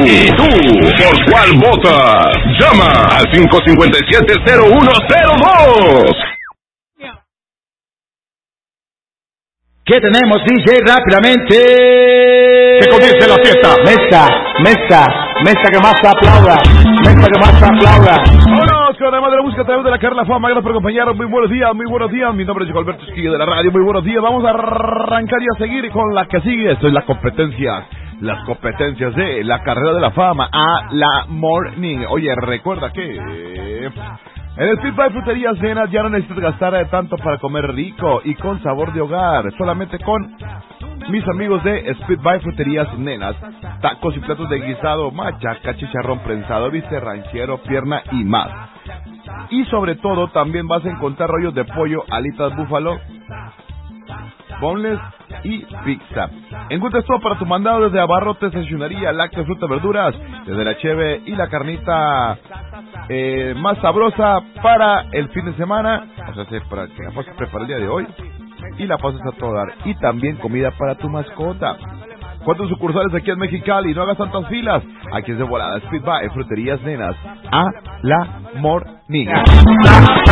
¿Y tú, por cuál votas? Llama al 557-0102. ¿Qué tenemos, DJ? Rápidamente. Que comience la fiesta. Mesa que más aplauda. Vámonos con además de la música a través de la Carla Fama. Gracias por acompañarnos. Muy buenos días. Mi nombre es Alberto Esquilla de la radio. Muy buenos días. Vamos a arrancar y a seguir con la que sigue. Esto es la competencia. Las competencias de la carrera de la fama a la Morning. Oye, recuerda que en el Speed by Fruterías Nenas ya no necesitas gastar tanto para comer rico y con sabor de hogar. Solamente con mis amigos de Speed by Fruterías Nenas. Tacos y platos de guisado, machaca, chicharrón prensado, bistec ranchero, pierna y más. Y sobre todo también vas a encontrar rollos de pollo, alitas búfalo, boneless y pizza. Encuentras todo para tu mandado desde abarrotes, estacionería, lácteos, fruta, verduras, desde la cheve y la carnita más sabrosa para el fin de semana, o sea, para que la puedas preparar el día de hoy y la pases a todo dar. Y también comida para tu mascota. 4 sucursales aquí en Mexicali, no hagas tantas filas. Aquí es de volada, Speed by Fruterías Nenas a la Morning.